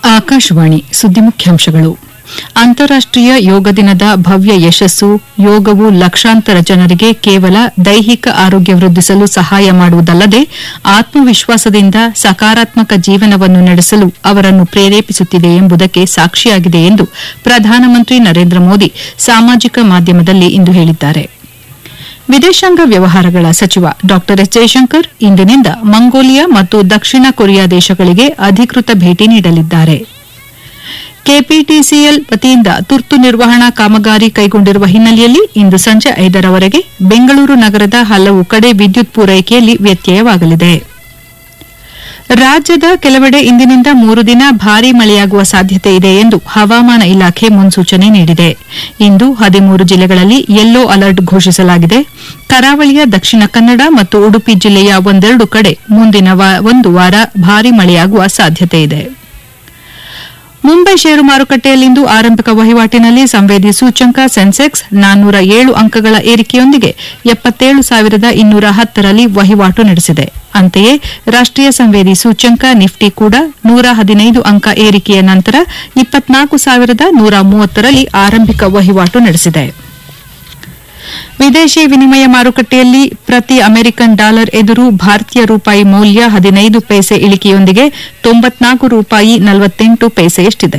ಆಕಾಶವಾಣಿ ಸುದ್ದಿ ಮುಖ್ಯಾಂಶಗಳು. ಅಂತಾರಾಷ್ಟೀಯ ಯೋಗ ದಿನದ ಭವ್ಯ ಯಶಸ್ಸು. ಯೋಗವು ಲಕ್ಷಾಂತರ ಜನರಿಗೆ ಕೇವಲ ದೈಹಿಕ ಆರೋಗ್ಯ ವೃದ್ಧಿಸಲು ಸಹಾಯ ಮಾಡುವುದಲ್ಲದೆ ಆತ್ಮವಿಶ್ವಾಸದಿಂದ ಸಕಾರಾತ್ಮಕ ಜೀವನವನ್ನು ನಡೆಸಲು ಅವರನ್ನು ಪ್ರೇರೇಪಿಸುತ್ತಿದೆ ಎಂಬುದಕ್ಕೆ ಸಾಕ್ಷಿಯಾಗಿದೆ ಎಂದು ಪ್ರಧಾನಮಂತ್ರಿ ನರೇಂದ್ರ ಮೋದಿ ಸಾಮಾಜಿಕ ಮಾಧ್ಯಮದಲ್ಲಿ ಇಂದು ಹೇಳಿದ್ದಾರೆ. ವಿದೇಶಾಂಗ ವ್ಯವಹಾರಗಳ ಸಚಿವ ಡಾ ಎಸ್ ಜಯಶಂಕರ್ ಇಂದಿನಿಂದ ಮಂಗೋಲಿಯಾ ಮತ್ತು ದಕ್ಷಿಣ ಕೊರಿಯಾ ದೇಶಗಳಿಗೆ ಅಧಿಕೃತ ಭೇಟಿ ನೀಡಲಿದ್ದಾರೆ. ಕೆಪಿಟಿಸಿಎಲ್ ವತಿಯಿಂದ ತುರ್ತು ನಿರ್ವಹಣಾ ಕಾಮಗಾರಿ ಕೈಗೊಂಡಿರುವ ಹಿನ್ನೆಲೆಯಲ್ಲಿ ಇಂದು ಸಂಜೆ 5ರವರೆಗೆ ಬೆಂಗಳೂರು ನಗರದ ಹಲವು ಕಡೆ ವಿದ್ಯುತ್ ಪೂರೈಕೆಯಲ್ಲಿ ವ್ಯತ್ಯಯವಾಗಲಿದೆ. ರಾಜ್ಯದ ಕೆಲವೆಡೆ ಇಂದಿನಿಂದ 3 ದಿನ ಭಾರೀ ಮಳೆಯಾಗುವ ಸಾಧ್ಯತೆ ಇದೆ ಎಂದು ಹವಾಮಾನ ಇಲಾಖೆ ಮುನ್ಸೂಚನೆ ನೀಡಿದೆ. ಇಂದು 13 ಜಿಲ್ಲೆಗಳಲ್ಲಿ ಯೆಲ್ಲೋ ಅಲರ್ಟ್ ಘೋಷಿಸಲಾಗಿದೆ. ಕರಾವಳಿಯ ದಕ್ಷಿಣ ಕನ್ನಡ ಮತ್ತು ಉಡುಪಿ ಜಿಲ್ಲೆಯ ಒಂದೆರಡು ಕಡೆ ಮುಂದಿನ ಒಂದು ವಾರ ಭಾರೀ ಮಳೆಯಾಗುವ ಸಾಧ್ಯತೆ ಇದೆ. ಮುಂಬೈ ಷೇರು ಮಾರುಕಟ್ಟೆಯಲ್ಲಿಂದು ಆರಂಭಿಕ ವಹಿವಾಟಿನಲ್ಲಿ ಸಂವೇದಿ ಸೂಚ್ಯಂಕ ಸೆನ್ಸೆಕ್ಸ್ 407 ಅಂಕಗಳ ಏರಿಕೆಯೊಂದಿಗೆ 77,210ರಲ್ಲಿ ವಹಿವಾಟು ನಡೆಸಿದೆ. ಅಂತೆಯೇ ರಾಷ್ಟೀಯ ಸಂವೇದಿ ಸೂಚ್ಯಂಕ ನಿಫ್ಟಿ ಕೂಡ 115 ಅಂಕ ಏರಿಕೆಯ ನಂತರ 24,130ರಲ್ಲಿ ಆರಂಭಿಕ ವಹಿವಾಟು ನಡೆಸಿದೆ. ವಿದೇಶಿ ವಿನಿಮಯ ಮಾರುಕಟ್ಟೆಯಲ್ಲಿ ಪ್ರತಿ ಅಮೆರಿಕನ್ ಡಾಲರ್ ಎದುರು ಭಾರತೀಯ ರೂಪಾಯಿ ಮೌಲ್ಯ 15 ಪೈಸೆ ಇಳಿಕೆಯೊಂದಿಗೆ 94 ರೂಪಾಯಿ 48 ಪೈಸೆಯಷ್ಟಿದೆ.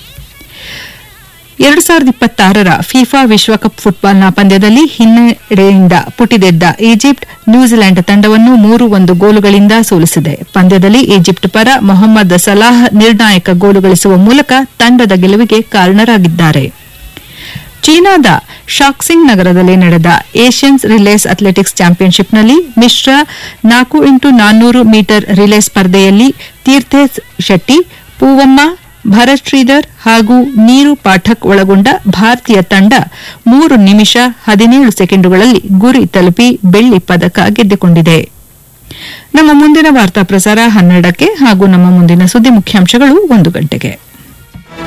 2026ರ ಫಿಫಾ ವಿಶ್ವಕಪ್ ಫುಟ್ಬಾಲ್ನ ಪಂದ್ಯದಲ್ಲಿ ಹಿನ್ನಡೆಯಿಂದ ಪುಟಿದೆದ್ದ ಈಜಿಪ್ಟ್ ನ್ಯೂಜಿಲೆಂಡ್ ತಂಡವನ್ನು 3-1 ಗೋಲುಗಳಿಂದ ಸೋಲಿಸಿದೆ. ಪಂದ್ಯದಲ್ಲಿ ಈಜಿಪ್ಟ್ ಪರ ಮೊಹಮ್ಮದ್ ಸಲಾಹ್ ನಿರ್ಣಾಯಕ ಗೋಲು ಗಳಿಸುವ ಮೂಲಕ ತಂಡದ ಗೆಲುವಿಗೆ ಕಾರಣರಾಗಿದ್ದಾರೆ. ಚೀನಾದ ಶಾಕ್ಸಿಂಗ್ ನಗರದಲ್ಲಿ ನಡೆದ ಏಷ್ಯನ್ಸ್ ರಿಲೇಸ್ ಅಥ್ಲೆಟಿಕ್ಸ್ ಚಾಂಪಿಯನ್ಶಿಪ್ನಲ್ಲಿ ಮಿಶ್ರ 4x400 ಮೀಟರ್ ರಿಲೇ ಸ್ಪರ್ಧೆಯಲ್ಲಿ ತೀರ್ಥೇಶ್ ಶೆಟ್ಟಿ, ಪೂವಮ್ಮ, ಭರತ್ ಶ್ರೀಧರ್ ಹಾಗೂ ನೀರು ಪಾಠಕ್ ಒಳಗೊಂಡ ಭಾರತೀಯ ತಂಡ 3 ನಿಮಿಷ 17 ಸೆಕೆಂಡುಗಳಲ್ಲಿ ಗುರಿ ತಲುಪಿ ಬೆಳ್ಳಿ ಪದಕ ಗೆದ್ದುಕೊಂಡಿದೆ. ನಮ್ಮ ಮುಂದಿನ ವಾರ್ತಾ ಪ್ರಸಾರ 12ಕ್ಕೆ ಹಾಗೂ ನಮ್ಮ ಮುಂದಿನ ಸುದ್ದಿ ಮುಖ್ಯಾಂಶಗಳು 1 ಗಂಟೆಗೆ.